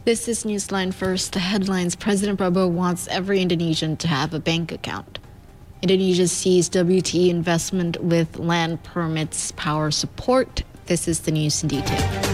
This is Newsline First. The headlines: President Prabowo wants every Indonesian to have a bank account. Indonesia sees WTE investment with land permits, power support. This is the news in detail.